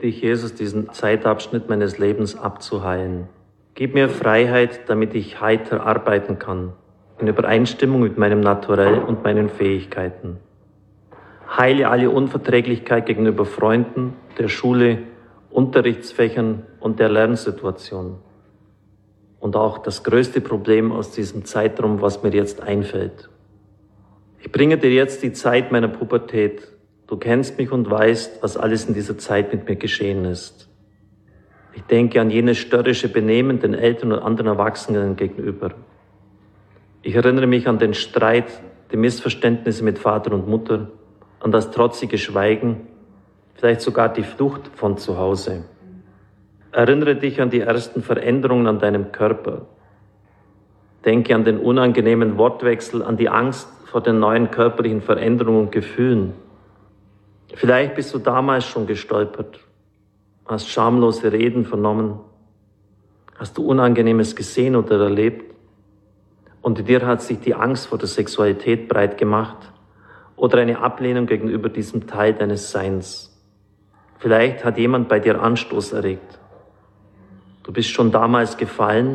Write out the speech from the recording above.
dich, Jesus, diesen Zeitabschnitt meines Lebens abzuheilen. Gib mir Freiheit, damit ich heiter arbeiten kann, in Übereinstimmung mit meinem Naturell und meinen Fähigkeiten. Heile alle Unverträglichkeit gegenüber Freunden, der Schule, Unterrichtsfächern und der Lernsituation. Und auch das größte Problem aus diesem Zeitraum, was mir jetzt einfällt. Ich bringe dir jetzt die Zeit meiner Pubertät. Du kennst mich und weißt, was alles in dieser Zeit mit mir geschehen ist. Ich denke an jenes störrische Benehmen den Eltern und anderen Erwachsenen gegenüber. Ich erinnere mich an den Streit, die Missverständnisse mit Vater und Mutter, an das trotzige Schweigen, vielleicht sogar die Flucht von zu Hause. Erinnere dich an die ersten Veränderungen an deinem Körper. Denke an den unangenehmen Wortwechsel, an die Angst vor den neuen körperlichen Veränderungen und Gefühlen. Vielleicht bist du damals schon gestolpert, hast schamlose Reden vernommen, hast du Unangenehmes gesehen oder erlebt und in dir hat sich die Angst vor der Sexualität breit gemacht oder eine Ablehnung gegenüber diesem Teil deines Seins. Vielleicht hat jemand bei dir Anstoß erregt. Du bist schon damals gefallen